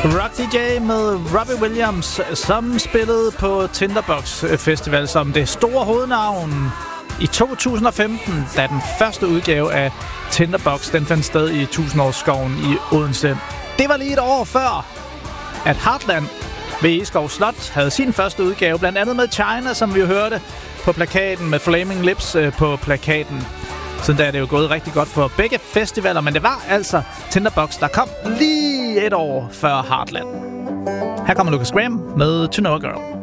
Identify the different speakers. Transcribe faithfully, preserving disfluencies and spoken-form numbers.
Speaker 1: Rock D J med Robbie Williams, som spillede på Tinderbox Festival som det store hovednavn i to tusind og femten, da den første udgave af Tinderbox den fandt sted i Tusindårsskoven i Odense. Det var lige et år før, at Heartland ved Egeskov Slot havde sin første udgave, blandt andet med China, som vi jo hørte på plakaten, med Flaming Lips på plakaten. Så der er det jo gået rigtig godt for begge festivaler, men det var altså Tinderbox, der kom lige et år før Heartland. Her kommer Lucas Graham med To Know a Girl.